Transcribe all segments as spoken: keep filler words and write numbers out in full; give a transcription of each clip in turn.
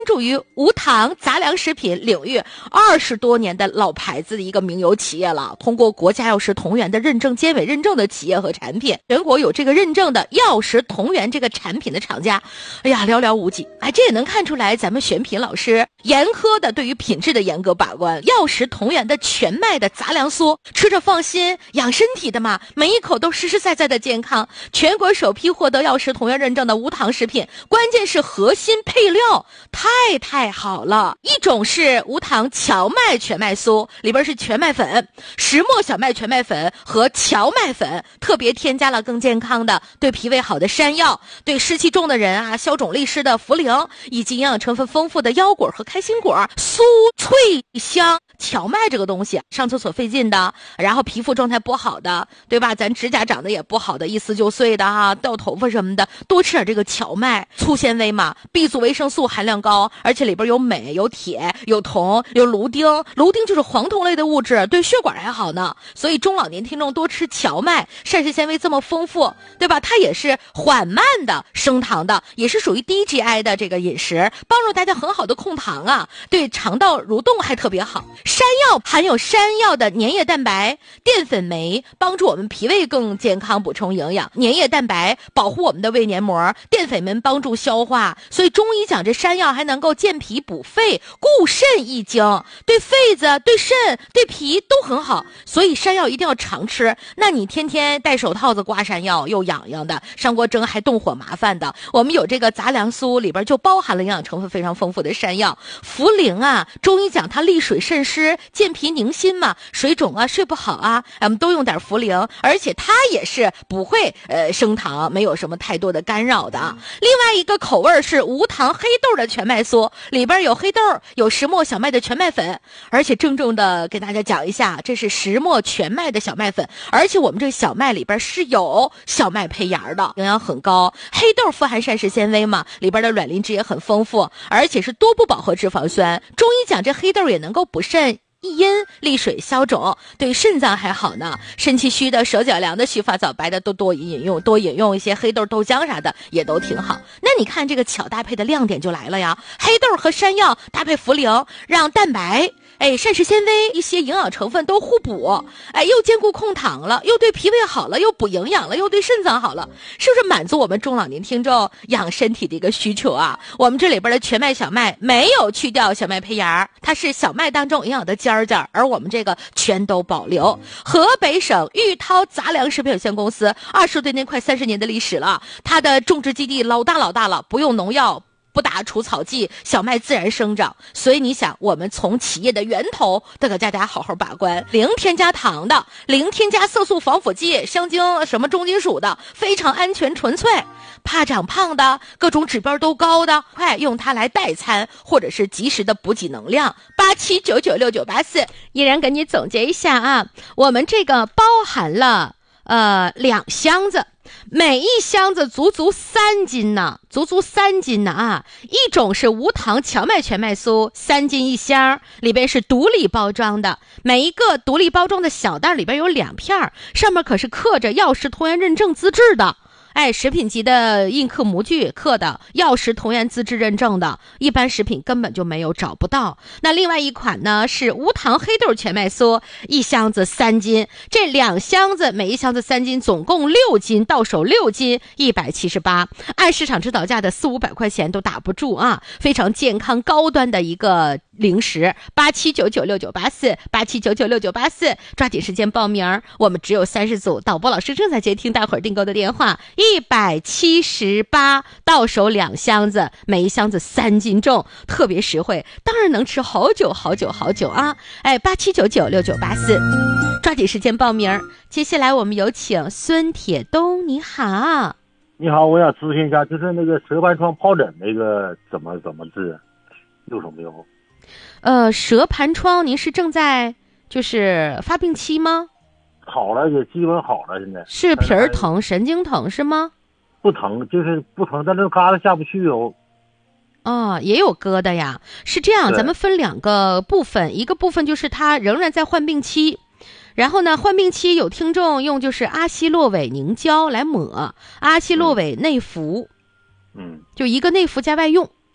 专注于无糖杂粮食品领域二十多年的老牌子的一个名油企业了，通过国家药食同源的认证、监委认证的企业和产品，全国有这个认证的药食同源这个产品的厂家，哎呀，寥寥无几。哎，这也能看出来咱们选品老师严苛的对于品质的严格把关。药食同源的全麦的杂粮酥，吃着放心，养身体的嘛，每一口都实实在在的健康。全国首批获得药食同源认证的无糖食品，关键是核心配料太太好了。一种是无糖荞麦全麦酥，里边是全麦粉、石磨小麦全麦粉和荞麦粉，特别添加了更健康的对脾胃好的山药，对湿气重的人啊消肿利湿的茯苓，以及营养成分丰富的腰果和开心果，酥脆香。荞麦这个东西上厕所费劲的，然后皮肤状态不好的，对吧，咱指甲长得也不好的，一撕就碎的哈，掉头发什么的，多吃点这个荞麦，粗纤维嘛， B 族维生素含量高，而且里边有镁、有铁、有铜、有芦丁，芦丁就是黄酮类的物质，对血管还好呢。所以中老年听众多吃荞麦，膳食纤维这么丰富，对吧，它也是缓慢的升糖的，也是属于低 G I 的这个饮食，帮助大家很好的控糖啊，对肠道蠕动还特别好。山药含有山药的粘液蛋白、淀粉酶，帮助我们脾胃更健康，补充营养。粘液蛋白保护我们的胃黏膜，淀粉酶帮助消化。所以中医讲这山药还能够健脾补肺、固肾益精，对肺子、对肾、对脾都很好。所以山药一定要常吃。那你天天戴手套子刮山药又痒痒的，上锅蒸还动火麻烦的，我们有这个杂粮酥，里边就包含了营养成分非常丰富的山药。茯苓啊，中医讲它利水渗湿、健脾宁心嘛，水肿啊、睡不好啊，我们都用点茯苓，而且它也是不会呃升糖，没有什么太多的干扰的。另外一个口味是无糖黑豆的全麦酥，里边有黑豆，有石磨小麦的全麦粉，而且郑重的给大家讲一下，这是石磨全麦的小麦粉，而且我们这个小麦里边是有小麦胚芽的，营养很高。黑豆富含膳食纤维嘛，里边的卵磷脂也很丰富，而且是多不饱和脂肪酸。中医讲这黑豆也能够补肾益阴、利水消肿，对肾脏还好呢。肾气虚的、手脚凉的、须发早白的都多饮用，多饮用一些黑豆、豆浆啥的也都挺好。那你看这个巧搭配的亮点就来了呀，黑豆和山药搭配茯苓，让蛋白、哎，膳食纤维一些营养成分都互补，哎，又兼顾控糖了，又对脾胃好了，又补营养了，又对肾脏好了，是不是满足我们中老年听众养身体的一个需求啊？我们这里边的全麦小麦没有去掉小麦胚芽，它是小麦当中营养的尖尖，而我们这个全都保留。河北省玉涛杂粮食品有限公司二十多年快三十年的历史了，它的种植基地老大老大了，不用农药，不打除草剂，小麦自然生长。所以你想，我们从企业的源头都给大家好好把关，零添加糖的，零添加色素、防腐剂、香精什么重金属的，非常安全纯粹。怕长胖的，各种指标都高的，快用它来代餐，或者是及时的补给能量。八七九九六九八四，依然给你总结一下啊，我们这个包含了呃两箱子。每一箱子足足三斤呢，足足三斤呢啊！一种是无糖荞麦全麦酥，三斤一箱，里边是独立包装的，每一个独立包装的小袋里边有两片，上面可是刻着药食同源认证资质的。哎，食品级的印刻模具刻的药食同源资质认证的，一般食品根本就没有，找不到。那另外一款呢是无糖黑豆全麦酥，一箱子三斤，这两箱子每一箱子三斤，总共六斤，到手六斤，一百七十八，按市场指导价的四五百块钱都打不住啊！非常健康高端的一个零食。八七九九六九八四，八七九九六九八四，抓紧时间报名，我们只有三十组，导播老师正在接听大伙儿订购的电话。一百七十八，到手两箱子，每一箱子三斤重，特别实惠，当然能吃好久好久好久啊！哎，八七九九六九八四，抓紧时间报名。接下来我们有请孙铁东，你好。 你好，我想咨询一下，就是那个舌盘疮疱疹那个怎么怎么治，有什么用？ 呃，舌盘疮您是正在就是发病期吗？ 好了，也基本好了，现在是皮儿疼、神经疼是吗？ 不疼，就是不疼，但这疙瘩下不去哦。 哦，也有疙瘩呀。是这样，咱们分两个部分，一个部分就是它仍然在患病期，然后呢，患病期有听众用就是阿昔洛韦凝胶来抹，阿昔洛韦内服， 嗯， 就一个内服加外用。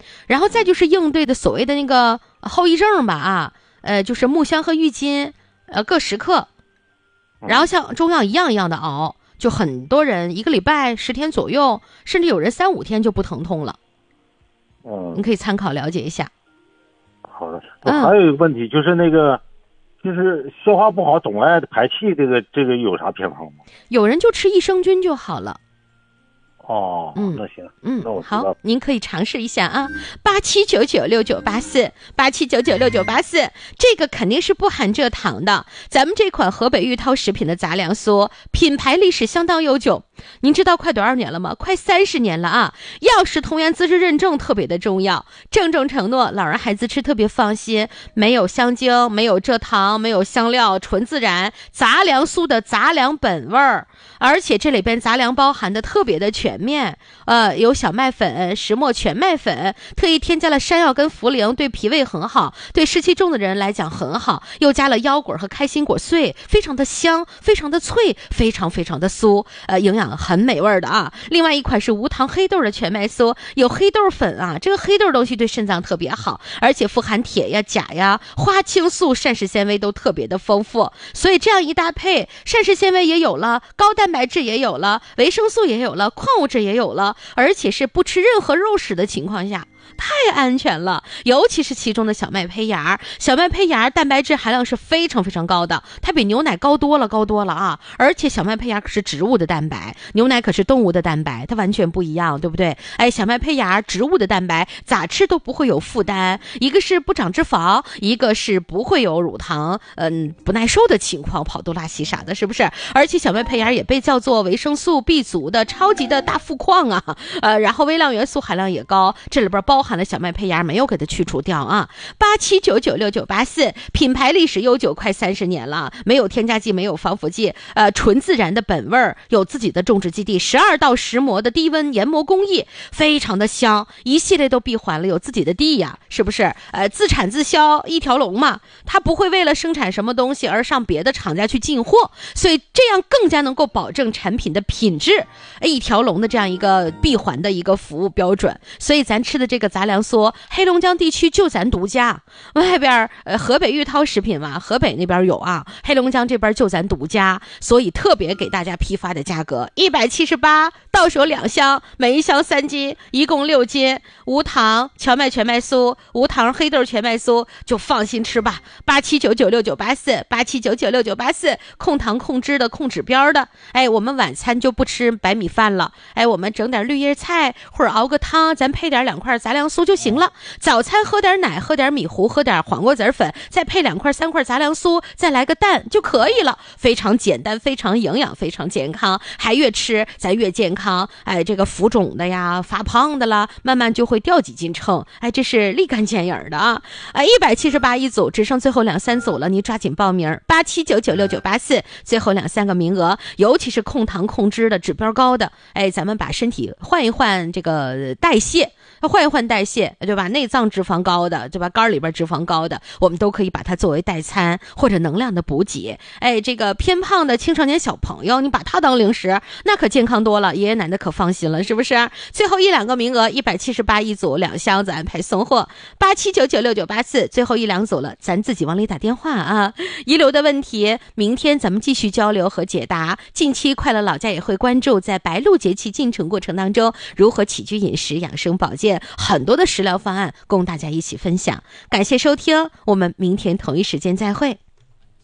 然后再就是应对的所谓的那个后遗症吧啊，呃，就是木香和郁金，呃，各十克，然后像中药一样一样的熬，就很多人一个礼拜十天左右，甚至有人三五天就不疼痛了。 嗯， 你可以参考了解一下。 好的。我还有一个问题，就是那个，就是消化不好总爱排气，这个这个有啥偏方吗？ 有人就吃益生菌就好了。 哦， 嗯， 那行， 嗯， 那我知道好，您可以尝试一下啊，八七九九六九八四，八七九九六九八四，这个肯定是不含蔗糖的。咱们这款河北玉涛食品的杂粮酥，品牌历史相当悠久，您知道快多少年了吗？快三十年了啊！药食同源资质认证特别的重要，郑重承诺，老人孩子吃特别放心，没有香精，没有蔗糖，没有香料，纯自然，杂粮酥的杂粮本味儿，而且这里边杂粮包含的特别的全面，呃，有小麦粉、石磨全麦粉，特意添加了山药跟茯苓，对脾胃很好，对湿气重的人来讲很好，又加了腰果和开心果碎，非常的香，非常的脆，非常非常的酥，呃，营养很美味的啊。另外一款是无糖黑豆的全麦酥，有黑豆粉啊，这个黑豆东西对肾脏特别好，而且富含铁呀、钾呀、花青素、膳食纤维都特别的丰富，所以这样一搭配，膳食纤维也有了，高蛋白质也有了，维生素也有了，矿物质也有了，而且是不吃任何肉食的情况下，太安全了。尤其是其中的小麦胚芽，小麦胚芽蛋白质含量是非常非常高的，它比牛奶高多了高多了啊！而且小麦胚芽可是植物的蛋白，牛奶可是动物的蛋白，它完全不一样，对不对？哎，小麦胚芽植物的蛋白咋吃都不会有负担，一个是不长脂肪，一个是不会有乳糖嗯不耐受的情况，跑肚拉稀啥的，是不是？而且小麦胚芽也被叫做维生素 B 族的超级的大富矿啊，呃，然后微量元素含量也高，这里边包含了小麦胚芽，没有给它去除掉啊。八七九九六九八四，品牌历史悠久，快三十年了，没有添加剂，没有防腐剂，呃，纯自然的本味儿，有自己的种植基地，十二到十磨的低温研磨工艺，非常的香，一系列都闭环了，有自己的地呀，是不是？呃，自产自销，一条龙嘛，它不会为了生产什么东西而上别的厂家去进货，所以这样更加能够保证产品的品质，一条龙的这样一个闭环的一个服务标准。所以咱吃的这个杂粮酥，黑龙江地区就咱独家，外边呃河北玉涛食品嘛，河北那边有啊，黑龙江这边就咱独家，所以特别给大家批发的价格一百七十八，到手两箱，每一箱三斤，一共六斤，无糖荞麦全麦酥，无糖黑豆全麦酥，就放心吃吧。八七九九六九八四，八七九九六九八四，控糖控脂的控指标的，哎，我们晚餐就不吃白米饭了，哎，我们整点绿叶菜或者熬个汤，咱配点两块杂粮酥就行了。早餐喝点奶，喝点米糊，喝点黄瓜籽粉，再配两块三块杂粮酥，再来个蛋就可以了，非常简单，非常营养，非常健康，还越吃咱越健康。哎，这个浮肿的呀，发胖的啦，慢慢就会掉几斤秤，哎，这是立竿见影的啊！啊，一百七十八一组，只剩最后两三组了，你抓紧报名，八七九九六九八四，最后两三个名额，尤其是控糖控脂的指标高的，哎，咱们把身体换一换这个代谢。换一换代谢，对吧？内脏脂肪高的，对吧？肝里边脂肪高的，我们都可以把它作为代餐或者能量的补给。哎，这个偏胖的青少年小朋友，你把它当零食，那可健康多了，爷爷奶奶可放心了，是不是？最后一两个名额，一百七十八一组，两箱子安排送货，八七九九六九八四，最后一两组了，咱自己往里打电话啊。遗留的问题，明天咱们继续交流和解答。近期快乐老家也会关注在白露节气进程过程当中，如何起居饮食、养生保健。很多的食疗方案供大家一起分享，感谢收听，我们明天同一时间再会。